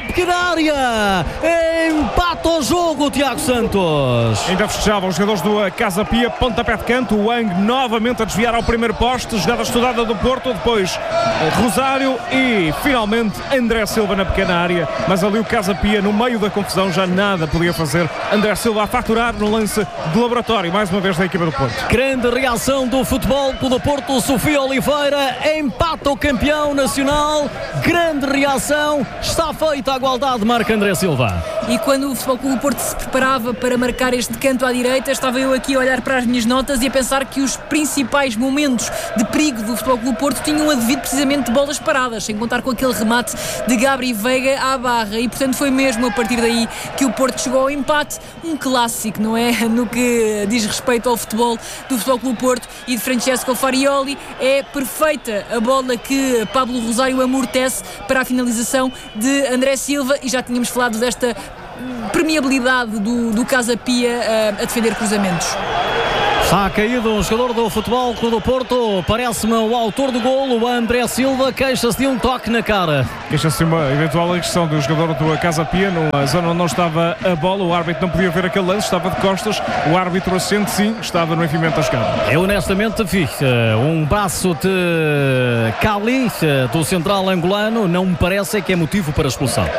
pequena área. Empata o jogo, Tiago Santos. Ainda festejavam os jogadores do Casa Pia, pontapé de canto, o Wang novamente a desviar ao primeiro poste, jogada estudada do Porto, depois Rosário e finalmente André Silva na pequena área, mas ali o Casa Pia no meio da confusão já nada podia fazer. André Silva a faturar no lance de laboratório, mais uma vez da equipa do Porto. Grande reação do Futebol Clube do Porto, Sofia Oliveira, empata o campeão nacional, grande reação, está feita a igualdade, marca André Silva. E quando o Futebol Clube do Porto se preparava para marcar este canto à direita, estava eu aqui a olhar para as minhas notas e a pensar que os principais momentos de perigo do Futebol Clube do Porto tinham advido precisamente de bolas paradas, sem contar com aquele remate de Gabri Veiga à barra, e portanto foi mesmo a partir daí que o Porto chegou ao empate, um clássico, não é? No que diz respeito ao futebol do Futebol Clube do Porto e de Francesco Farioli, é perfeita a bola que Pablo Rosário amortece para a finalização de André Silva, e já tínhamos falado desta permeabilidade do Casa Pia a defender cruzamentos. Está caído um jogador do Futebol Clube do Porto, parece-me o autor do golo, o André Silva, queixa-se de um toque na cara. Queixa-se de uma eventual agressão do jogador do Casa Pia, numa zona onde não estava a bola, o árbitro não podia ver aquele lance, estava de costas, o árbitro assente sim, estava no enfiamento da jogada. Eu honestamente vi um braço de Cali, do central angolano, não me parece que é motivo para expulsão.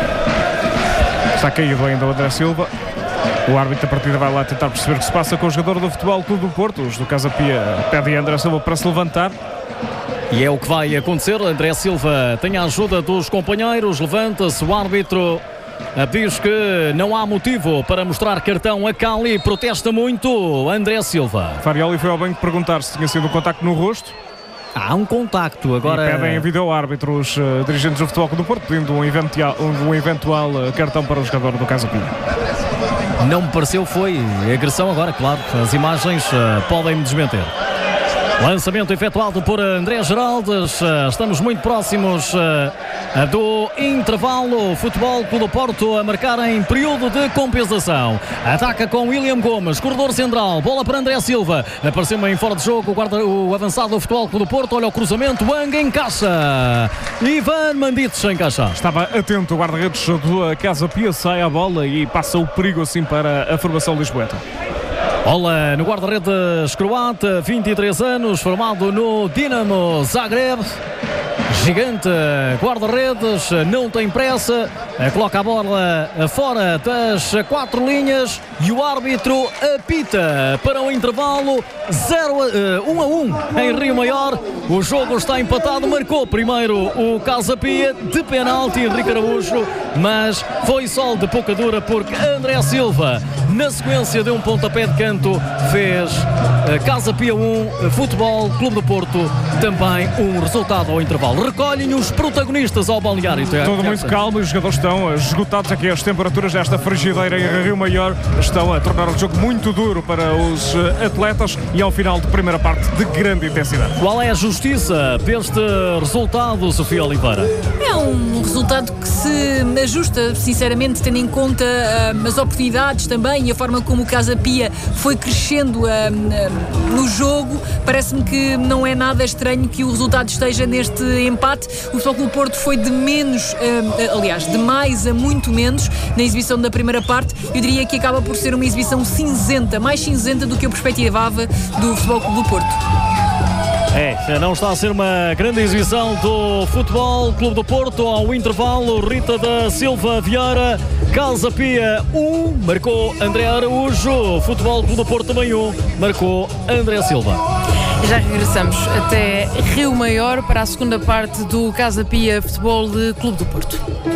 Está caído ainda o André Silva. O árbitro da partida vai lá tentar perceber o que se passa com o jogador do Futebol Clube do Porto. Os do Casa Pia pedem a André Silva para se levantar. E é o que vai acontecer. André Silva tem a ajuda dos companheiros, levanta-se, o árbitro diz que não há motivo para mostrar cartão a Cali, protesta muito André Silva. Farioli foi ao banco perguntar se tinha sido um contacto no rosto. Há um contacto agora. E pedem a vídeo árbitro os dirigentes do Futebol Clube do Porto, pedindo um eventual cartão para o jogador do Casa Pia. Não me pareceu, foi agressão agora, claro, as imagens podem-me desmentir. Lançamento efetuado por André Geraldes, estamos muito próximos do intervalo. Futebol Clube do Porto a marcar em período de compensação. Ataca com William Gomes, corredor central, bola para André Silva, apareceu-me em fora de jogo o avançado do Futebol Clube do Porto, olha o cruzamento, Wang encaixa, Ivan Mandites encaixa. Estava atento o guarda-redes do Casa Pia, sai a bola e passa o perigo assim para a formação lisboeta. Bola no guarda-redes croata, 23 anos, formado no Dinamo Zagreb. Gigante guarda-redes, não tem pressa, coloca a bola fora das 4 linhas e o árbitro apita para o intervalo 1-1 em Rio Maior. O jogo está empatado, marcou primeiro o Casa Pia de penalti, Henrique Araújo, mas foi só de pouca dura porque André Silva, na sequência de um pontapé de canto, fez Casa Pia 1, Futebol Clube do Porto também um resultado ao intervalo. Recolhem os protagonistas ao balneário. Tudo muito calmo e os jogadores estão esgotados aqui. As temperaturas desta frigideira em Rio Maior estão a tornar o jogo muito duro para os atletas e ao final de primeira parte de grande intensidade. Qual é a justiça deste resultado, Sofia Oliveira? É um resultado que se ajusta, sinceramente, tendo em conta as oportunidades também e a forma como o Casa Pia foi crescendo no jogo. Parece-me que não é nada estranho que o resultado esteja neste empate. O Futebol Clube do Porto foi de menos, aliás, de mais a muito menos na exibição da primeira parte. Eu diria que acaba por ser uma exibição cinzenta, mais cinzenta do que eu perspectivava do Futebol Clube do Porto. Não está a ser uma grande exibição do Futebol Clube do Porto. Ao intervalo, Rita da Silva Vieira, Casa Pia 1, marcou André Araújo. Futebol Clube do Porto também 1, marcou André Silva. Já regressamos até Rio Maior para a segunda parte do Casa Pia Futebol Clube do Porto.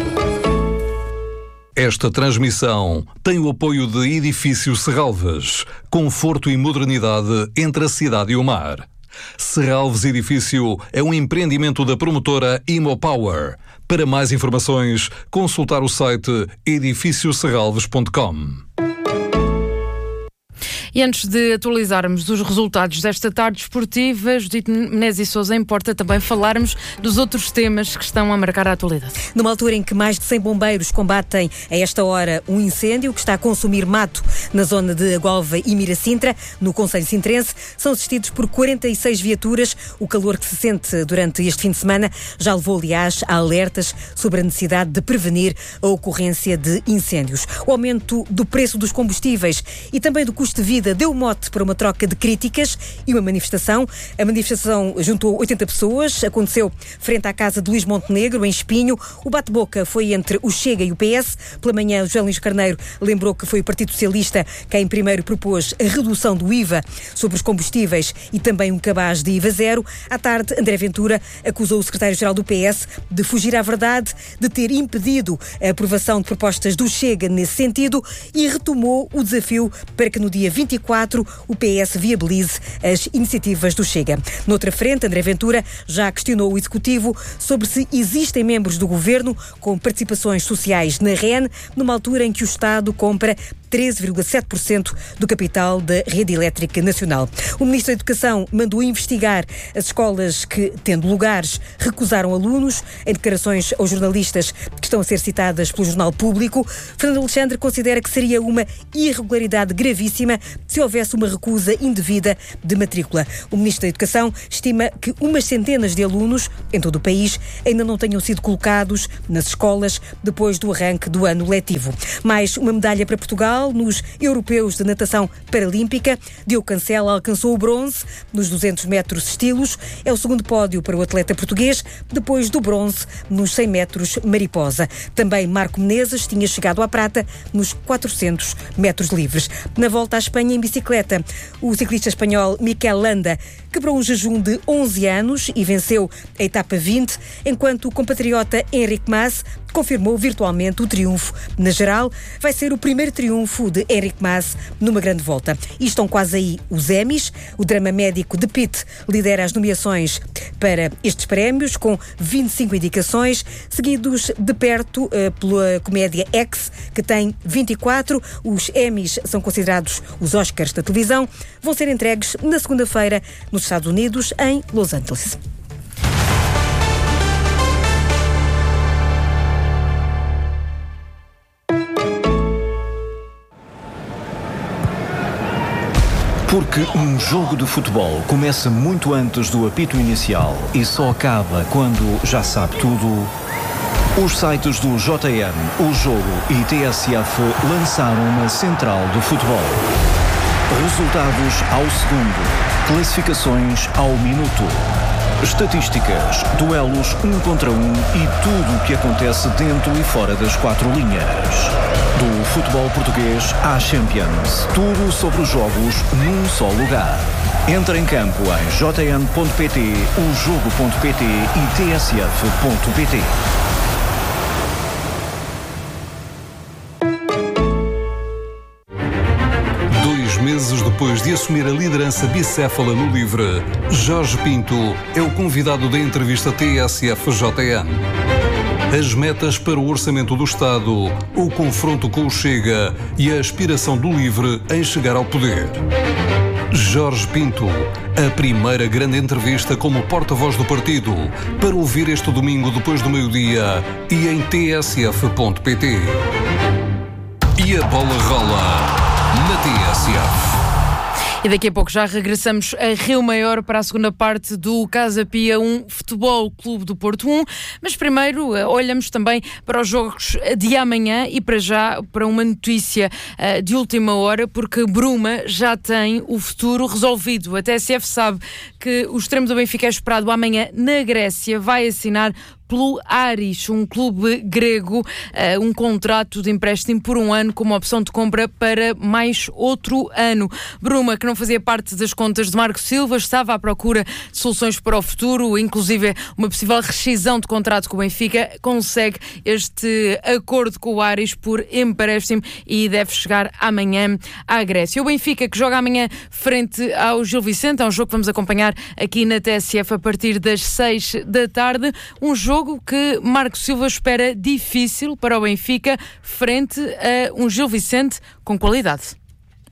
Esta transmissão tem o apoio de Edifício Serralves, conforto e modernidade entre a cidade e o mar. Serralves Edifício é um empreendimento da promotora Imopower. Para mais informações, consultar o site edifícioserralves.com. E antes de atualizarmos os resultados desta tarde esportiva, Judite Menezes e Sousa, importa também falarmos dos outros temas que estão a marcar a atualidade. Numa altura em que mais de 100 bombeiros combatem a esta hora um incêndio que está a consumir mato na zona de Agualva e Miracintra, no concelho sintrense, são assistidos por 46 viaturas. O calor que se sente durante este fim de semana já levou, aliás, a alertas sobre a necessidade de prevenir a ocorrência de incêndios. O aumento do preço dos combustíveis e também do custo de vida deu mote para uma troca de críticas e uma manifestação. A manifestação juntou 80 pessoas, aconteceu frente à casa de Luís Montenegro, em Espinho. O bate-boca foi entre o Chega e o PS. Pela manhã, o José Luís Carneiro lembrou que foi o Partido Socialista quem primeiro propôs a redução do IVA sobre os combustíveis e também um cabaz de IVA zero. À tarde, André Ventura acusou o secretário-geral do PS de fugir à verdade, de ter impedido a aprovação de propostas do Chega nesse sentido e retomou o desafio para que no dia 24 o PS viabilize as iniciativas do Chega. Noutra frente, André Ventura já questionou o Executivo sobre se existem membros do Governo com participações sociais na REN, numa altura em que o Estado compra 13,7% do capital da Rede Elétrica Nacional. O Ministro da Educação mandou investigar as escolas que, tendo lugares, recusaram alunos. Em declarações aos jornalistas que estão a ser citadas pelo Jornal Público, Fernando Alexandre considera que seria uma irregularidade gravíssima se houvesse uma recusa indevida de matrícula. O Ministro da Educação estima que umas centenas de alunos em todo o país ainda não tenham sido colocados nas escolas depois do arranque do ano letivo. Mais uma medalha para Portugal nos Europeus de Natação Paralímpica. Diogo Cancela alcançou o bronze nos 200 metros estilos. É o segundo pódio para o atleta português, depois do bronze nos 100 metros mariposa. Também Marco Menezes tinha chegado à prata nos 400 metros livres. Na volta à Espanha em bicicleta, o ciclista espanhol Miquel Landa quebrou um jejum de 11 anos e venceu a etapa 20, enquanto o compatriota Enric Mas confirmou virtualmente o triunfo na geral. Vai ser o primeiro triunfo de Enric Mas numa grande volta. E estão quase aí os Emmys. O drama médico de Pitt lidera as nomeações para estes prémios, com 25 indicações, seguidos de perto pela comédia X, que tem 24. Os Emmys são considerados os Oscars da televisão. Vão ser entregues na segunda-feira nos Estados Unidos, em Los Angeles. Porque um jogo de futebol começa muito antes do apito inicial e só acaba quando já sabe tudo, os sites do JN, O Jogo e TSF lançaram uma central do futebol. Resultados ao segundo, classificações ao minuto, estatísticas, duelos 1 contra 1 e tudo o que acontece dentro e fora das quatro linhas. Do futebol português à Champions. Tudo sobre os jogos num só lugar. Entra em campo em jn.pt, ojogo.pt e tsf.pt. Meses depois de assumir a liderança bicéfala no LIVRE, Jorge Pinto é o convidado da entrevista TSF-JN. As metas para o orçamento do Estado, o confronto com o Chega e a aspiração do LIVRE em chegar ao poder. Jorge Pinto, a primeira grande entrevista como porta-voz do partido, para ouvir este domingo depois do meio-dia e em tsf.pt. E a bola rola na TSF. E daqui a pouco já regressamos a Rio Maior para a segunda parte do Casa Pia 1 Futebol Clube do Porto 1. Mas primeiro olhamos também para os jogos de amanhã e para já para uma notícia de última hora, porque Bruma já tem o futuro resolvido. A TSF sabe que o extremo do Benfica é esperado amanhã na Grécia, vai assinar pelo Aris, um clube grego, um contrato de empréstimo por um ano com uma opção de compra para mais outro ano. Bruma, que não fazia parte das contas de Marco Silva, estava à procura de soluções para o futuro, inclusive uma possível rescisão de contrato com o Benfica, consegue este acordo com o Aris por empréstimo e deve chegar amanhã à Grécia. O Benfica, que joga amanhã frente ao Gil Vicente, é um jogo que vamos acompanhar aqui na TSF a partir das 6 da tarde, um jogo que Marco Silva espera difícil para o Benfica frente a um Gil Vicente com qualidade.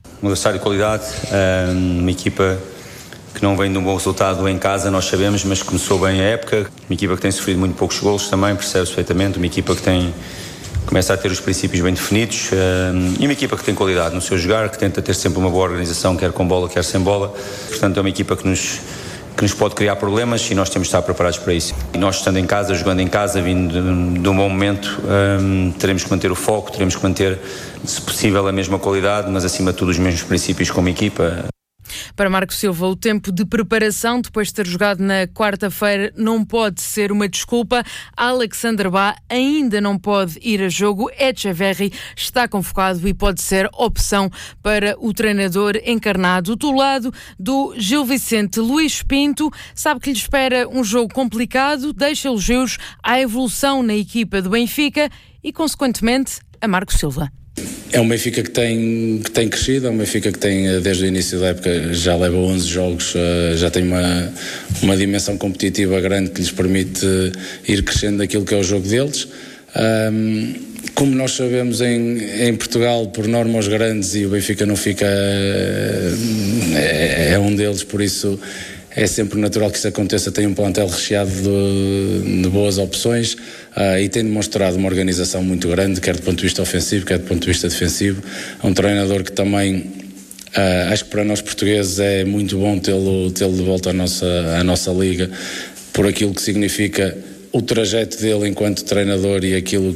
Um adversário de qualidade, uma equipa que não vem de um bom resultado em casa, nós sabemos, mas começou bem a época. Uma equipa que tem sofrido muito poucos golos também, percebe-se perfeitamente. Uma equipa que começa a ter os princípios bem definidos e uma equipa que tem qualidade no seu jogar, que tenta ter sempre uma boa organização, quer com bola, quer sem bola. Portanto, é uma equipa que nos pode criar problemas e nós temos de estar preparados para isso. E nós, estando em casa, jogando em casa, vindo de um bom momento, teremos que manter o foco, teremos que manter, se possível, a mesma qualidade, mas acima de tudo os mesmos princípios como equipa. Para Marco Silva, o tempo de preparação depois de ter jogado na quarta-feira não pode ser uma desculpa. Alexander Bá ainda não pode ir a jogo. Echeverri está convocado e pode ser opção para o treinador encarnado. Do lado do Gil Vicente, Luís Pinto sabe que lhe espera um jogo complicado, deixa elogios à evolução na equipa do Benfica e, consequentemente, a Marco Silva. É um Benfica que tem crescido, é um Benfica que tem, desde o início da época, já leva 11 jogos, já tem uma dimensão competitiva grande que lhes permite ir crescendo daquilo que é o jogo deles. Como nós sabemos, em Portugal, por norma, os grandes, e o Benfica não fica, é um deles, por isso é sempre natural que isso aconteça. Tem um plantel recheado de boas opções e tem demonstrado uma organização muito grande, quer do ponto de vista ofensivo, quer do ponto de vista defensivo. É um treinador que também, acho que para nós portugueses é muito bom tê-lo de volta à nossa liga, por aquilo que significa o trajeto dele enquanto treinador e aquilo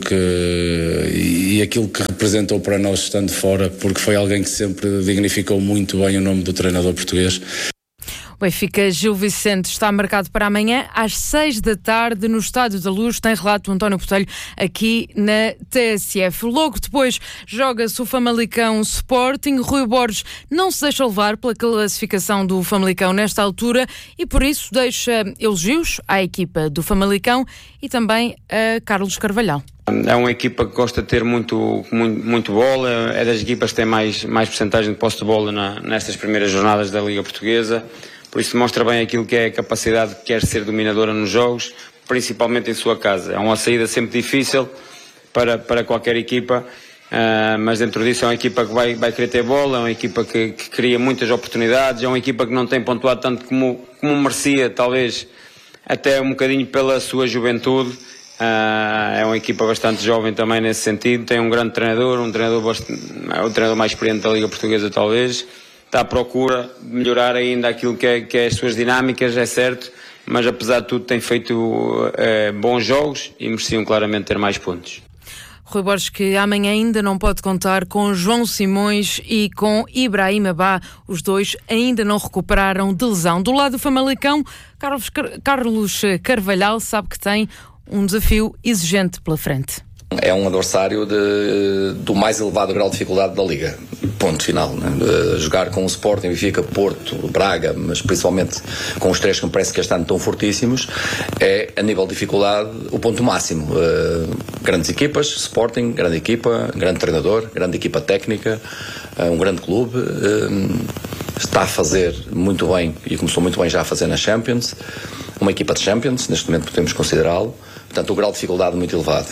que representou para nós estando fora, porque foi alguém que sempre dignificou muito bem o nome do treinador português. O Benfica Gil Vicente está marcado para amanhã às 6 da tarde no Estádio da Luz. Tem relato do António Botelho aqui na TSF. Logo depois joga-se o Famalicão Sporting. Rui Borges não se deixa levar pela classificação do Famalicão nesta altura e por isso deixa elogios à equipa do Famalicão e também a Carlos Carvalhal. É uma equipa que gosta de ter muito bola, é das equipas que tem mais percentagem de posse de bola nestas primeiras jornadas da Liga Portuguesa. Por isso mostra bem aquilo que é a capacidade que quer ser dominadora nos jogos, principalmente em sua casa. É uma saída sempre difícil para qualquer equipa, mas dentro disso é uma equipa que vai querer ter bola, é uma equipa que cria muitas oportunidades, é uma equipa que não tem pontuado tanto como merecia, talvez até um bocadinho pela sua juventude. É uma equipa bastante jovem também nesse sentido, tem um grande treinador, o treinador mais experiente da Liga Portuguesa talvez. Está à procura de melhorar ainda aquilo que é as suas dinâmicas, é certo, mas apesar de tudo tem feito bons jogos e mereciam claramente ter mais pontos. Rui Borges, que amanhã ainda não pode contar com João Simões e com Ibrahima Bá. Os dois ainda não recuperaram de lesão. Do lado do Famalicão, Carlos Carvalhal sabe que tem um desafio exigente pela frente. É um adversário do mais elevado grau de dificuldade da Liga. Ponto final. Né? Jogar com o Sporting, Benfica, Porto, Braga, mas principalmente com os três que me parece que este ano estão fortíssimos, é, a nível de dificuldade, o ponto máximo. Grandes equipas, Sporting, grande equipa, grande treinador, grande equipa técnica, um grande clube, está a fazer muito bem, e começou muito bem já a fazer na Champions, uma equipa de Champions, neste momento podemos considerá-lo, portanto o grau de dificuldade muito elevado.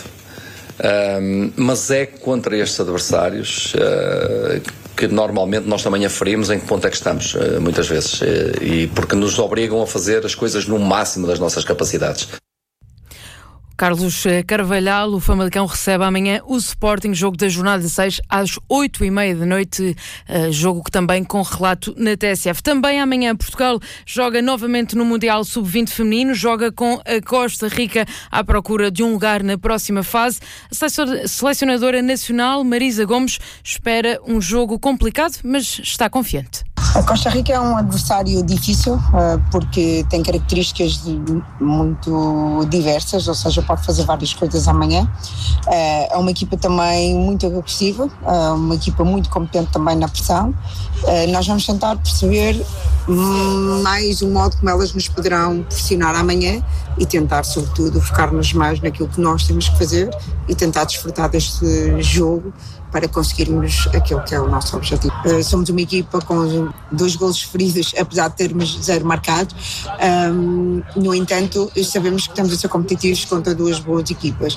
Mas é contra estes adversários que normalmente nós também aferimos em que ponto é que estamos, muitas vezes, e porque nos obrigam a fazer as coisas no máximo das nossas capacidades. Carlos Carvalhal, o Famalicão recebe amanhã o Sporting, jogo da jornada 6 às 8h30 da noite, jogo que também com relato na TSF. Também amanhã Portugal joga novamente no Mundial Sub-20 feminino, joga com a Costa Rica à procura de um lugar na próxima fase. A selecionadora nacional Marisa Gomes espera um jogo complicado, mas está confiante. A Costa Rica é um adversário difícil porque tem características muito diversas, ou seja, pode fazer várias coisas amanhã. É uma equipa também muito agressiva, uma equipa muito competente também na pressão. Nós vamos tentar perceber mais o modo como elas nos poderão pressionar amanhã e tentar, sobretudo, focar-nos mais naquilo que nós temos que fazer e tentar desfrutar deste jogo para conseguirmos aquilo que é o nosso objetivo. Somos uma equipa com 2 golos sofridos, apesar de termos 0 marcados. No entanto, sabemos que estamos a ser competitivos contra 2 boas equipas.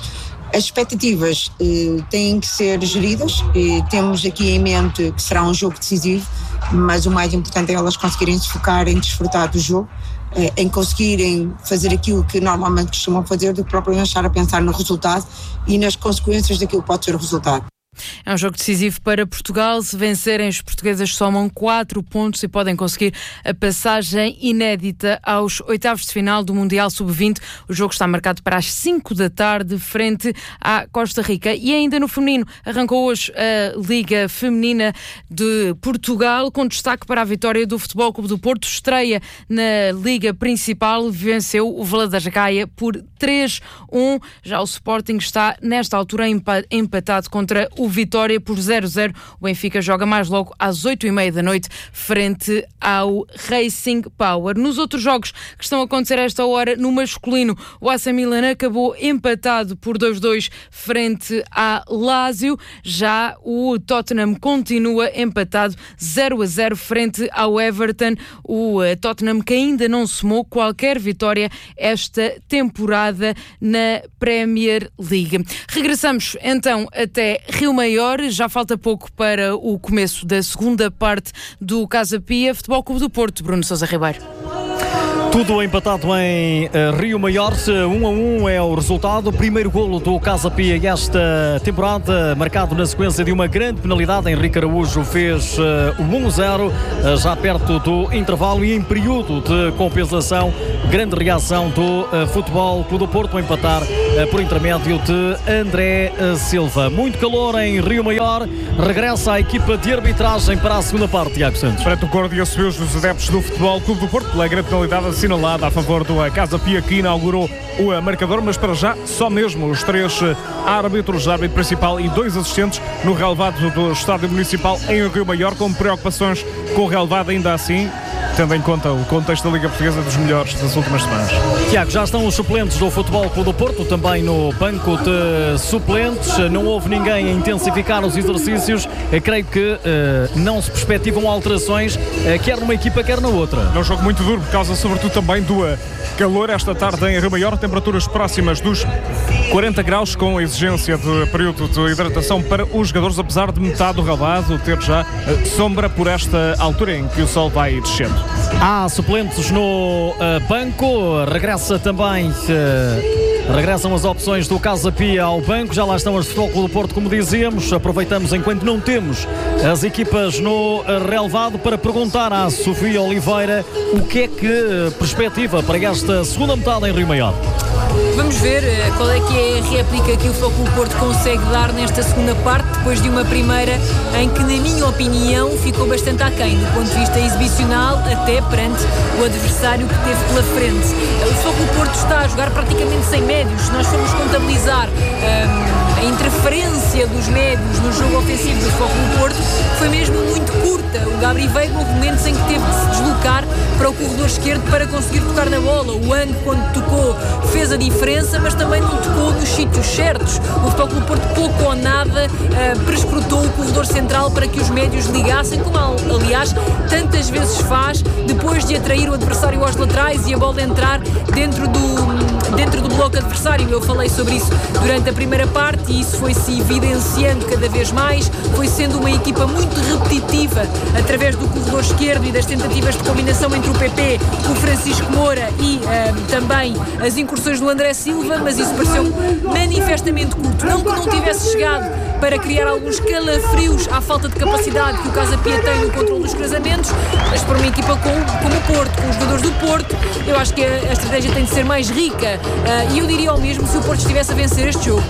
As expectativas têm que ser geridas e temos aqui em mente que será um jogo decisivo, mas o mais importante é elas conseguirem se focar em desfrutar do jogo, em conseguirem fazer aquilo que normalmente costumam fazer, do que propriamente estar a pensar no resultado e nas consequências daquilo que pode ser o resultado. É um jogo decisivo para Portugal. Se vencerem, os portugueses somam 4 pontos e podem conseguir a passagem inédita aos oitavos de final do Mundial Sub-20. O jogo está marcado para as 5 da tarde, frente à Costa Rica. E ainda no feminino, arrancou hoje a Liga Feminina de Portugal, com destaque para a vitória do Futebol Clube do Porto. Estreia na Liga Principal, venceu o Valadares Gaia por 3-1. Já o Sporting está, nesta altura, empatado contra o Vitória por 0-0. O Benfica joga mais logo às 8h30 da noite frente ao Racing Power. Nos outros jogos que estão a acontecer a esta hora, no masculino, o AC Milan acabou empatado por 2-2 frente à Lazio. Já o Tottenham continua empatado 0-0 frente ao Everton. O Tottenham, que ainda não somou qualquer vitória esta temporada na Premier League. Regressamos então até Rio Maior. Já falta pouco para o começo da segunda parte do Casa Pia. Futebol Clube do Porto, Bruno Sousa Ribeiro. Tudo empatado em Rio Maior, 1-1 é o resultado. Primeiro golo do Casa Pia esta temporada, marcado na sequência de uma grande penalidade. Henrique Araújo fez o 1-0 já perto do intervalo e em período de compensação. Grande reação do Futebol Clube do Porto a empatar por intermédio de André Silva. Muito calor em Rio Maior. Regressa a equipa de arbitragem para a segunda parte, Tiago Santos. Perante o coro de assobios dos adeptos do Futebol Clube do Porto, pela grande penalidade assinalada a favor do Casa Pia, que inaugurou o marcador, mas para já só mesmo os 3 árbitros, árbitro principal e 2 assistentes no relevado do Estádio Municipal em Rio Maior, com preocupações com o relevado ainda assim, tendo em conta o contexto da Liga Portuguesa dos melhores das últimas semanas. Tiago, já estão os suplentes do Futebol Clube do Porto, também no banco de suplentes. Não houve ninguém a intensificar os exercícios. Creio que não se perspectivam alterações, quer numa equipa, quer na outra. É um jogo muito duro, por causa sobretudo também do calor esta tarde em Rio Maior, temperaturas próximas dos 40 graus, com a exigência de período de hidratação para os jogadores, apesar de metade do relvado ter já sombra por esta altura em que o sol vai descendo. Há suplentes no banco, regressam as opções do Casa Pia ao banco, já lá estão as do Futebol Clube do Porto, como dizíamos. Aproveitamos enquanto não temos as equipas no relevado para perguntar à Sofia Oliveira o que é que perspectiva para esta segunda metade em Rio Maior. Vamos ver qual é que é a réplica que o Futebol Clube do Porto consegue dar nesta segunda parte, depois de uma primeira em que, na minha opinião, ficou bastante aquém do ponto de vista exibicional, até perante o adversário que teve pela frente. O Futebol Clube do Porto está a jogar praticamente sem médios. Se nós formos contabilizar a interferência dos médios no jogo ofensivo do Futebol Clube do Porto, foi mesmo muito curta. O Gabri veio houve momentos em que teve de se deslocar para o corredor esquerdo para conseguir tocar na bola. O Ang, quando tocou, fez a diferença, mas também não tocou nos sítios certos. O Futebol Clube do Porto pouco ou nada prescrutou o corredor central para que os médios ligassem, como aliás tantas vezes faz, depois de atrair o adversário aos laterais e a bola entrar dentro do bloco adversário. Eu falei sobre isso durante a primeira parte e isso foi-se evidenciando cada vez mais. Foi sendo uma equipa muito repetitiva através do corredor esquerdo e das tentativas de combinação entre o PP, o Francisco Moura e também as incursões do André Silva, mas isso pareceu manifestamente curto. Não que não tivesse chegado para criar alguns calafrios à falta de capacidade que o Casa Pia tem no controle dos cruzamentos, mas para uma equipa como o Porto, com os jogadores do Porto, eu acho que a estratégia tem de ser mais rica e eu diria o mesmo se o Porto estivesse a vencer este jogo.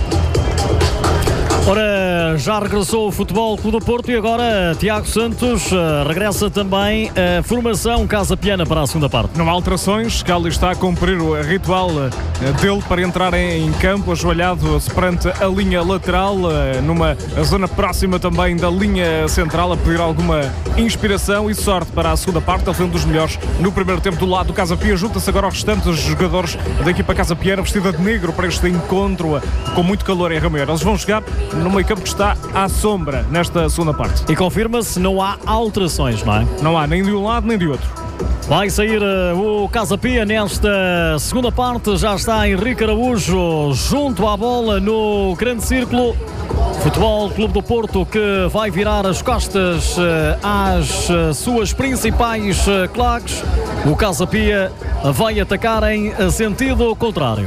Ora, já regressou o Futebol Clube do Porto e agora Tiago Santos regressa também a formação Casa Piana para a segunda parte. Não há alterações, Cali está a cumprir o ritual dele para entrar em campo, ajoelhado perante a linha lateral, numa zona próxima também da linha central, a pedir alguma inspiração e sorte para a segunda parte. Ele foi um dos melhores no primeiro tempo do lado do Casa Pia. Junta-se agora aos restantes jogadores da equipa Casa Piana, vestida de negro para este encontro com muito calor em Rio Maior. Eles vão jogar no meio campo que está à sombra nesta segunda parte. E confirma-se, não há alterações, não é? Não há nem de um lado nem de outro. Vai sair o Casa Pia nesta segunda parte. Já está Henrique Araújo junto à bola no grande círculo. Futebol Clube do Porto que vai virar as costas às suas principais claques. O Casa Pia vai atacar em sentido contrário.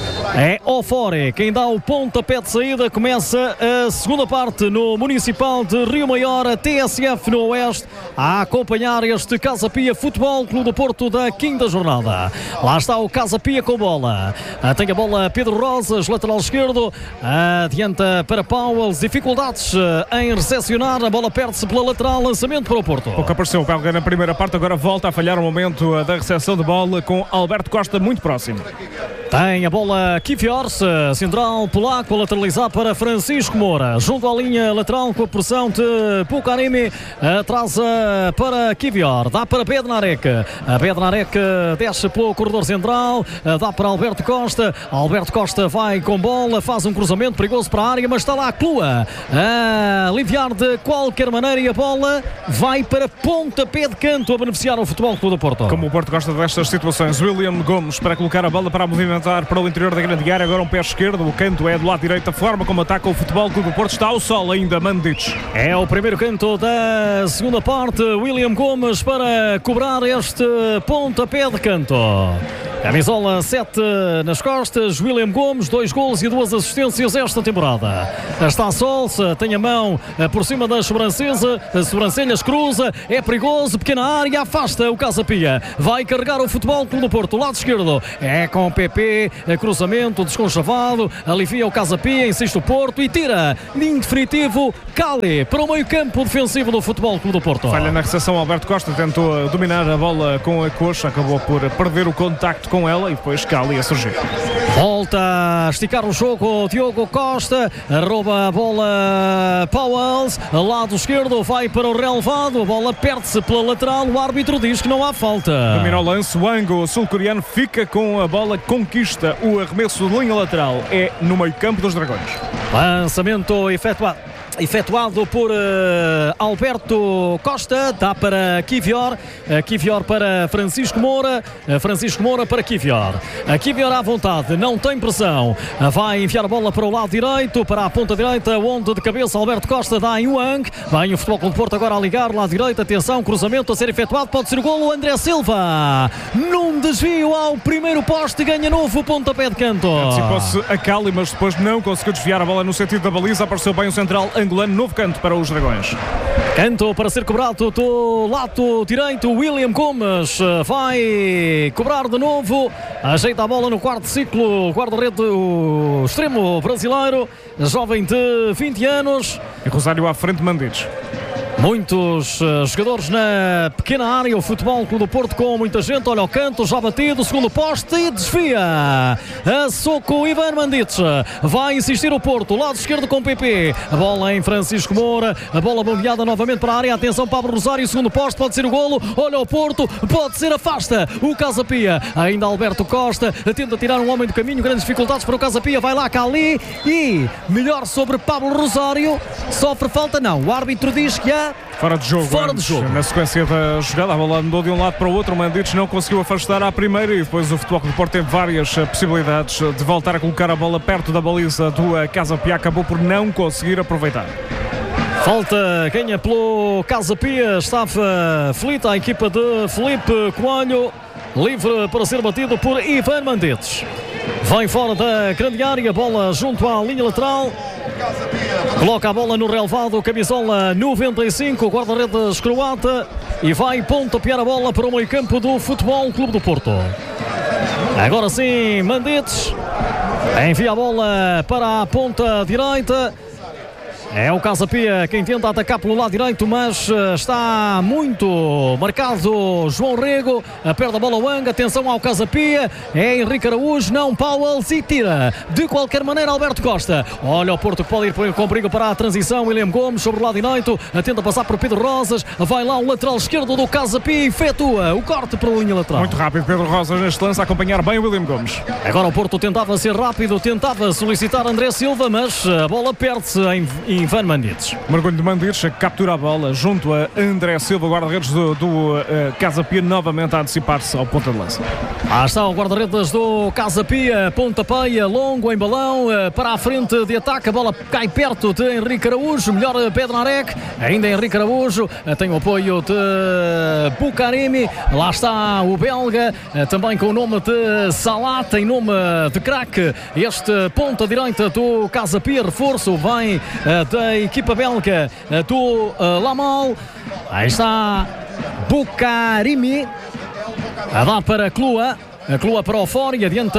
É Ofore quem dá o pontapé de saída. Começa a segunda parte no Municipal de Rio Maior, a TSF no Oeste, a acompanhar este Casa Pia Futebol Clube do Porto da quinta jornada. Lá está o Casa Pia com bola. Tem a bola Pedro Rosas, lateral esquerdo. Adianta para Pauwels. Dificuldades em recepcionar. A bola perde-se pela lateral. Lançamento para o Porto. Pouco apareceu o Belga na primeira parte. Agora volta a falhar o momento da recepção de bola com Alberto Costa muito próximo. Tem a bola Kiviors, central polaco, a lateralizar para Francisco Moura. Junto à linha lateral com a pressão de Pucarimi. Atrasa para Kivior. Dá para Bednarek. A Bednarek desce pelo corredor central. Dá para Alberto Costa. Alberto Costa vai com bola. Faz um cruzamento perigoso para a área, mas está lá a Clua a aliviar de qualquer maneira e a bola vai para pontapé de canto a beneficiar o Futebol Clube do Porto. Como o Porto gosta destas situações, William Gomes para colocar a bola para movimentar para o interior da grande área. Agora um pé esquerdo, o canto é do lado direito. A forma como ataca o Futebol Clube do Porto está ao sol ainda, Mandic. É o primeiro canto da segunda parte. William Gomes para cobrar este pontapé de canto. Camisola 7 nas costas, William Gomes, 2 golos e 2 assistências esta temporada. Está Solsa, tem a mão por cima das sobrancelhas, cruza, é perigoso, pequena área, afasta o Casa Pia. Vai carregar o Futebol Clube do Porto, lado esquerdo, é com o PP, cruzamento desconchavado, alivia o Casa Pia, insiste o Porto e tira, em definitivo, Cali para o meio campo defensivo do Futebol Clube do Porto. Falha na recepção, Alberto Costa tentou dominar a bola com a coxa, acabou por perder o contacto com ela e depois Cali a surgir. Volta a esticar o jogo Diogo Costa, rouba a bola Pauwels, lado esquerdo, vai para o relevado, a bola perde-se pela lateral, o árbitro diz que não há falta. Domina o lance, o Ango sul-coreano fica com a bola, conquista o arremesso de linha lateral, é no meio campo dos Dragões. Lançamento efetuado por Alberto Costa, dá para Kivior, Kivior para Francisco Moura, Francisco Moura para Kivior. Kivior à vontade, não tem pressão, vai enfiar a bola para o lado direito, para a ponta direita, onde de cabeça Alberto Costa dá em Wang. Vai o Futebol Clube do Porto agora a ligar, lado direito, atenção, cruzamento a ser efetuado, pode ser o golo, André Silva, num desvio ao primeiro poste, ganha novo pontapé de canto. Antecipou-se a Cali, mas depois não conseguiu desviar a bola no sentido da baliza, apareceu bem o central angolano, novo canto para os Dragões. Canto para ser cobrado do lado direito, William Gomes vai cobrar de novo, ajeita a bola no quarto ciclo, guarda-rede, o extremo brasileiro, jovem de 20 anos. E Rosário à frente, Mandic. Muitos jogadores na pequena área, o Futebol Clube do Porto com muita gente, olha o canto, já batido, segundo poste e desvia a soco Ivan Mandic, vai insistir o Porto, lado esquerdo com PP, a bola em Francisco Moura, a bola bombeada novamente para a área, atenção Pablo Rosário, segundo poste, pode ser o golo, olha o Porto, pode ser, afasta o Casa Pia, ainda Alberto Costa, tenta tirar um homem do caminho, grandes dificuldades para o Casa Pia, vai lá Cali e melhor sobre Pablo Rosário, sofre falta, não, o árbitro diz que há fora de jogo. Na sequência da jogada, a bola andou de um lado para o outro, o Mandic não conseguiu afastar à primeira e depois o Futebol Clube do Porto teve várias possibilidades de voltar a colocar a bola perto da baliza do Casa Pia, acabou por não conseguir aproveitar. Falta ganha pelo Casa Pia, estava aflita a equipa de Felipe Coelho, livre para ser batido por Ivan Mandic. Vem fora da grande área, bola junto à linha lateral. Coloca a bola no relevado, camisola 95, guarda-redes croata, e vai pontapear a bola para o meio campo do Futebol Clube do Porto. Agora sim, Mandic envia a bola para a ponta direita. É o Casa Pia quem tenta atacar pelo lado direito, mas está muito marcado João Rego, perde a bola o Wang, atenção ao Casa Pia, é Henrique Araújo, não Pauwels e tira de qualquer maneira Alberto Costa. Olha o Porto que pode ir com perigo para a transição, William Gomes sobre o lado direito, tenta passar por Pedro Rosas, vai lá o lateral esquerdo do Casa Pia e efetua o corte para a linha lateral. Muito rápido Pedro Rosas neste lance, a acompanhar bem o William Gomes. Agora o Porto tentava ser rápido, tentava solicitar André Silva, mas a bola perde-se em Ivan Mandites. Mergulho de Mandites, captura a bola junto a André Silva, guarda-redes do Casa Pia, novamente a antecipar-se ao ponta de lança. Lá está o guarda-redes do Casa Pia, pontapeia, longo em balão, para a frente de ataque, a bola cai perto de Henrique Araújo, melhor Bednarek, ainda Henrique Araújo, tem o apoio de Bukarimi, lá está o belga, também com o nome de Salah, tem nome de craque, este ponta direita do Casa Pia, reforço vem da equipa belga do Lamal, aí está Bukarimi, a dar para Clua. A Clua para o fora e adianta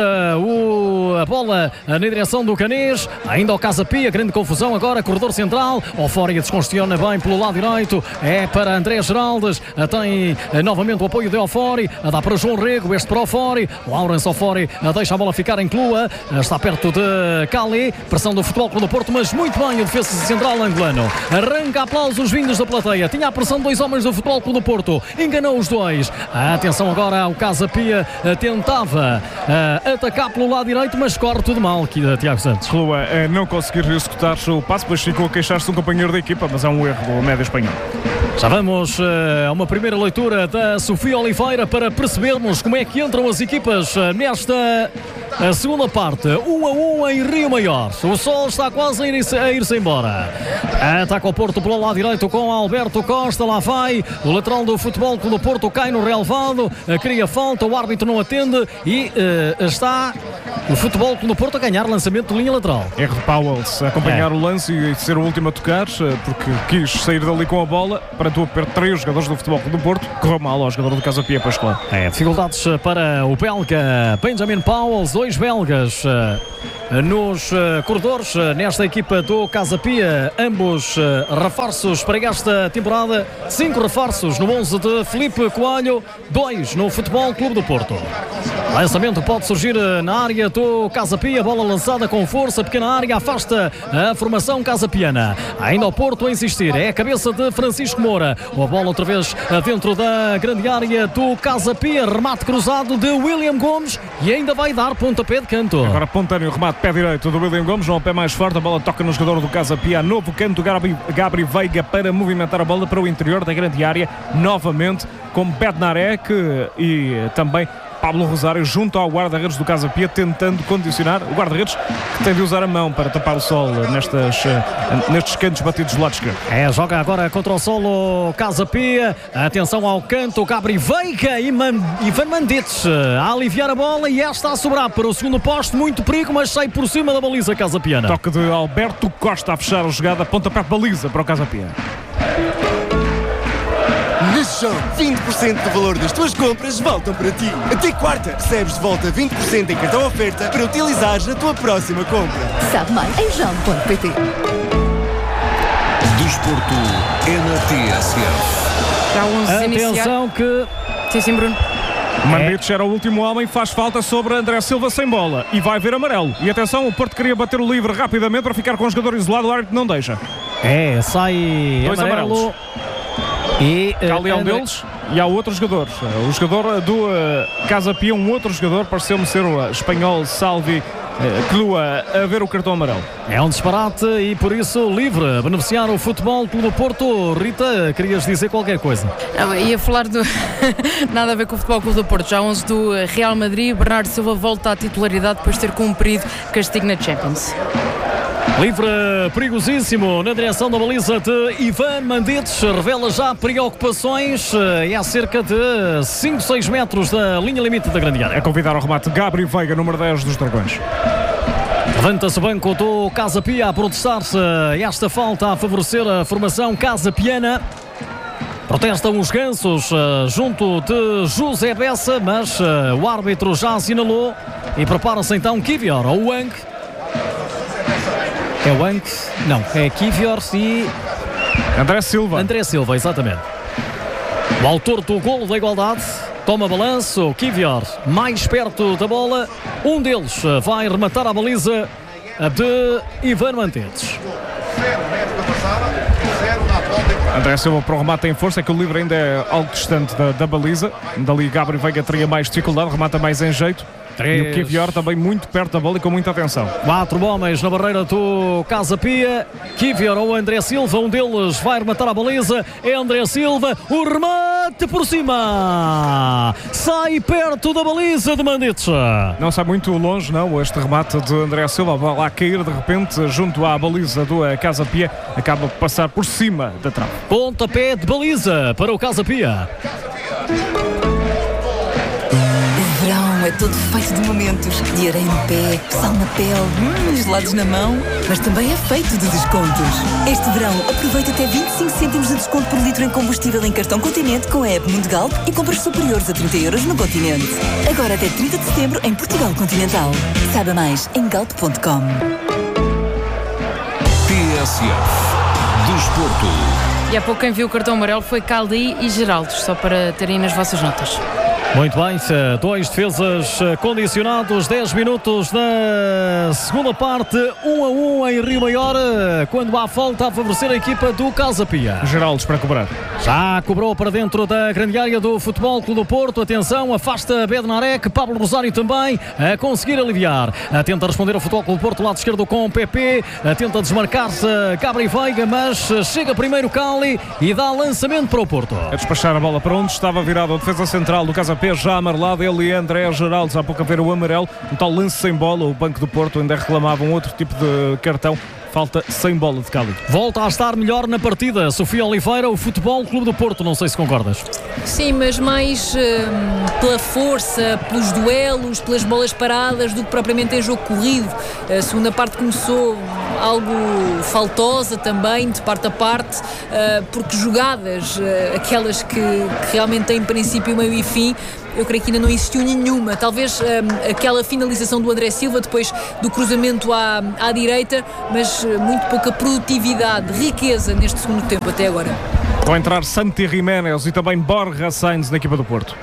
a bola na direção do Canês. Ainda ao Casa Pia, grande confusão agora, corredor central. O Fória descongestiona bem pelo lado direito. É para André Geraldes. Tem novamente o apoio de Ofori. Dá para João Rego, este para o Fória. Laurence Ofori deixa a bola ficar em Clua. Está perto de Cali. Pressão do Futebol Clube do Porto, mas muito bem o defesa central angolano. Arranca aplausos vindos da plateia. Tinha a pressão de dois homens do Futebol Clube do Porto. Enganou os dois. Atenção agora ao Casa Pia. Tentava atacar pelo lado direito, mas corre tudo mal aqui da Tiago Santos. Clua não conseguir executar o passe, depois ficou a queixar-se de um companheiro da equipa, mas é um erro do médio espanhol. Já vamos a uma primeira leitura da Sofia Oliveira para percebermos como é que entram as equipas nesta segunda parte. 1-1 em Rio Maior. O sol está quase a ir-se embora. Ataca o Porto pelo lado direito com Alberto Costa. Lá vai o lateral do Futebol Clube do Porto, cai no relevado, cria falta, o árbitro não atende e está o Futebol Clube do Porto a ganhar lançamento de linha lateral. Erro de Pauwels a acompanhar o lance e ser o último a tocar, porque quis sair dali com a bola para perder 3 jogadores do Futebol Clube do Porto. Correu mal ao jogador do Casa Pia, pois claro. Dificuldades para o belga Benjamin Pauwels, 2 belgas nos corredores nesta equipa do Casa Pia, ambos reforços para esta temporada, 5 reforços no 11 de Filipe Coelho, 2 no Futebol Clube do Porto. Lançamento pode surgir na área do Casa Pia, bola lançada com força, pequena área, afasta a formação casapiana. Ainda o Porto a insistir, é a cabeça de Francisco Moura, a bola outra vez dentro da grande área do Casa Pia, remate cruzado de William Gomes e ainda vai dar pontapé de canto. Agora pontâneo remate pé direito do William Gomes, não o pé mais forte, a bola toca no jogador do Casa Pia, novo canto, Gabri Veiga para movimentar a bola para o interior da grande área, novamente com Bednarek e também Pablo Rosário junto ao guarda-redes do Casa Pia, tentando condicionar o guarda-redes, que tem de usar a mão para tapar o sol nestes cantos batidos do lado esquerdo. Joga agora contra o solo Casa Pia, atenção ao canto, Gabri Veiga e Ivan Mandites a aliviar a bola e esta a sobrar para o segundo posto, muito perigo, mas sai por cima da baliza casapiana. Toque de Alberto Costa a fechar a jogada, pontapé de baliza para o Casa Pia. Na Shop, 20% do valor das tuas compras voltam para ti. Até quarta, recebes de volta 20% em cartão oferta para utilizares na tua próxima compra. Sabe mais em jam.pt. Desporto é na TSF. Já 11 Atenção que... Sim, Bruno. Mandites era o último homem, faz falta sobre André Silva sem bola e vai ver amarelo. E atenção, o Porto queria bater o livre rapidamente para ficar com o jogador isolado, o árbitro não deixa. Sai 2 amarelos. E ali é um deles e há outro jogador. O jogador do Casa Pia, um outro jogador, pareceu-me ser o espanhol Salvi Clua, a ver o cartão amarelo. É um disparate e por isso livre a beneficiar o Futebol Clube do Porto. Rita, querias dizer qualquer coisa? Não, ia falar do... nada a ver com o Futebol Clube do Porto. Já 11 do Real Madrid, Bernardo Silva volta à titularidade depois de ter cumprido castigo na Champions. Livre perigosíssimo na direção da baliza de Ivan Mandites, revela já preocupações, é a cerca de 5-6 metros da linha limite da grande área. É convidar ao remate Gabri Veiga, número 10 dos Dragões. Levanta-se o banco do Casa Pia a protestar-se esta falta a favorecer a formação casapiana. Protestam os gansos junto de José Bessa, mas o árbitro já assinalou e prepara-se então Kivior ou Wang. É Wang? Não, é Kivior e... André Silva, exatamente. O autor do golo da igualdade toma balanço, Kivior mais perto da bola. Um deles vai rematar a baliza de Ivan Mandites. André Silva para o remate em força, é que o livre ainda é algo distante da baliza. Dali Gabri Veiga teria mais dificuldade, remata mais em jeito. E o Kivior também muito perto da bola e com muita atenção. 4 homens na barreira do Casa Pia. Kivior ou André Silva, um deles vai rematar a baliza. É André Silva, o remate por cima. Sai perto da baliza de Mandic. Não sai muito longe, não, este remate de André Silva. Vai lá cair de repente junto à baliza do Casa Pia. Acaba por passar por cima da trave. Pontapé de baliza para o Casa Pia. O verão é todo feito de momentos, de areia no pé, sal na pele, gelados na mão, mas também é feito de descontos. Este verão aproveita até 25 cêntimos de desconto por litro em combustível em cartão Continente com a app Mundo Galp e compras superiores a 30 euros no Continente. Agora até 30 de setembro em Portugal Continental. Saiba mais em galp.com. TSF Desporto. E há pouco quem viu o cartão amarelo foi Caldi e Geraldo, só para terem nas vossas notas. Muito bem, 2 defesas condicionados, 10 minutos da segunda parte, 1-1 em Rio Maior, quando há falta a favorecer a equipa do Casa Pia. Geraldes para cobrar. Já cobrou para dentro da grande área do Futebol Clube do Porto. Atenção, afasta Bednarek, Pablo Rosário também a conseguir aliviar. Tenta responder ao Futebol Clube do Porto, lado esquerdo com o PP, tenta desmarcar-se Gabriel Veiga, mas chega primeiro Cali e dá lançamento para o Porto. A despachar a bola para onde estava virado a defesa central do Casa Pia, já amarelado, ele e André Geraldes, há pouco a ver o amarelo, um tal lance sem bola. O Banco do Porto ainda reclamava um outro tipo de cartão. Falta sem bola de Cali. Volta a estar melhor na partida Sofia Oliveira, o Futebol Clube do Porto, não sei se concordas. Sim, mas mais pela força, pelos duelos, pelas bolas paradas do que propriamente em jogo corrido. A segunda parte começou algo faltosa também, de parte a parte, porque jogadas, aquelas que realmente têm princípio, meio e fim, eu creio que ainda não existiu nenhuma. Talvez aquela finalização do André Silva depois do cruzamento à direita, mas muito pouca produtividade, riqueza neste segundo tempo até agora. Vão entrar Santi Jiménez e também Borja Sainz na equipa do Porto.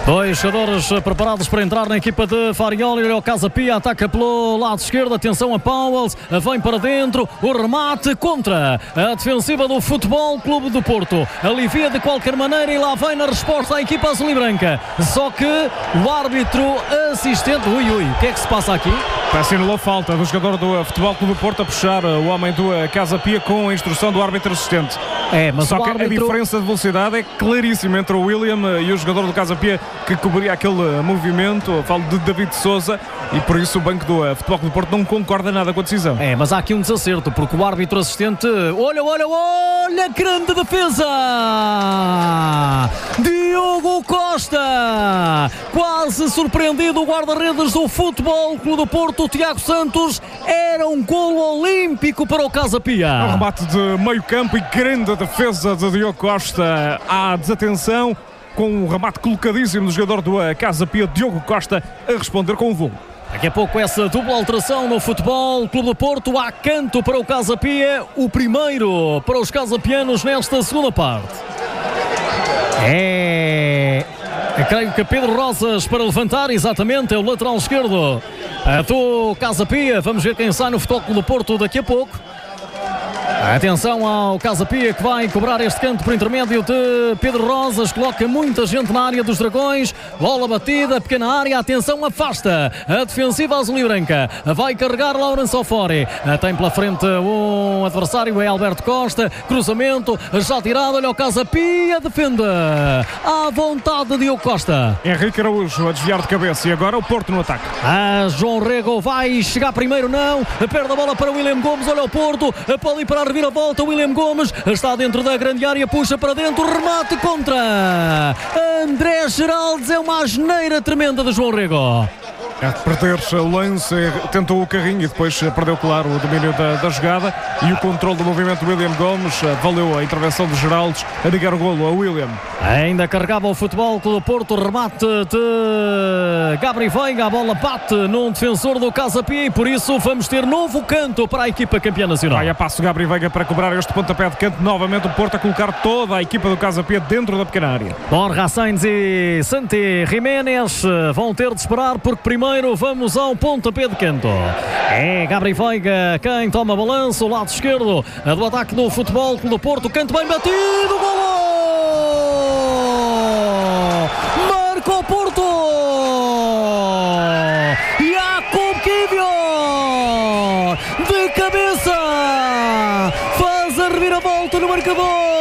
2 jogadores preparados para entrar na equipa de Farioli. O Casa Pia ataca pelo lado esquerdo. Atenção a Pauwels, vem para dentro. O remate contra a defensiva do Futebol Clube do Porto. Alivia de qualquer maneira e lá vem na resposta a equipa azul e branca. Só que o árbitro assistente... o que é que se passa aqui? Assinalou a falta do jogador do Futebol Clube do Porto a puxar o homem do Casa Pia com a instrução do árbitro assistente. Mas só que árbitro... a diferença de velocidade é claríssima entre o William e o jogador do Casa Pia que cobria aquele movimento. Eu falo de David Sousa e por isso o banco do Futebol Clube do Porto não concorda nada com a decisão. Mas há aqui um desacerto, porque o árbitro assistente... Olha, grande defesa! Diogo Costa! Quase surpreendido o guarda-redes do Futebol Clube do Porto, o Tiago Santos. Era um golo olímpico para o Casa Pia. Um remate de meio campo e grande defesa de Diogo Costa. Há desatenção com um remate colocadíssimo do jogador do Casa Pia, Diogo Costa, a responder com o voo. Daqui a pouco essa dupla alteração no Futebol Clube do Porto. Há canto para o Casa Pia, o primeiro para os casapianos nesta segunda parte. Creio que Pedro Rosas para levantar, exatamente, é o lateral esquerdo do Casa Pia. Vamos ver quem sai no Futebol Clube do Porto daqui a pouco. Atenção ao Casa Pia, que vai cobrar este canto por intermédio de Pedro Rosas. Coloca muita gente na área dos Dragões. Bola batida, pequena área. Atenção, afasta a defensiva azul e branca. Vai carregar Lourenço Ofori. Tem pela frente um adversário, é Alberto Costa. Cruzamento, já tirado. Olha o Casa Pia, defende à vontade de Diogo Costa. Henrique Araújo a desviar de cabeça e agora o Porto no ataque. João Rego vai chegar primeiro, não. Perde a bola para William Gomes. Olha o Porto, pode ir para a reviravolta. William Gomes está dentro da grande área, puxa para dentro, remate contra André Geraldes. É uma asneira tremenda de João Rego. Perder-se o lance, tentou o carrinho e depois perdeu, claro, o domínio da jogada e o controle do movimento do William Gomes. Valeu a intervenção de Geraldes a ligar o golo a William. Ainda carregava o Futebol Clube do Porto, remate de Gabriel Veiga, a bola bate num defensor do Casa Pia e por isso vamos ter novo canto para a equipa campeã nacional. Vai a passo Gabriel Veiga para cobrar este pontapé de canto, novamente o Porto a colocar toda a equipa do Casa Pia dentro da pequena área. Borja Sainz e Santi Jiménez vão ter de esperar, porque primeiro vamos ao pontapé de canto. É Gabriel Veiga quem toma balanço, o lado esquerdo do ataque do Futebol Clube do Porto. Canto bem batido, golo! Marca o Porto! cabeça, faz a reviravolta no marcador.